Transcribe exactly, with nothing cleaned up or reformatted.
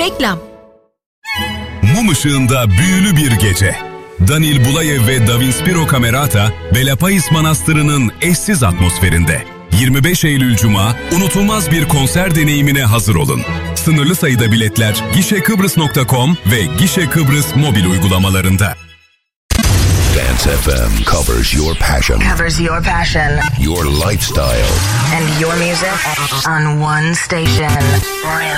Reklam. Mum ışığında büyülü bir gece. Danil Bulayev ve Davinspiro Camerata, Belapais Manastırı'nın eşsiz atmosferinde. yirmi beş Eylül Cuma, unutulmaz bir konser deneyimine hazır olun. Sınırlı sayıda biletler gişe kıbrıs nokta com ve Gişe Kıbrıs mobil uygulamalarında. Dance F M covers your passion. Covers your passion. Your lifestyle. And your music on one station.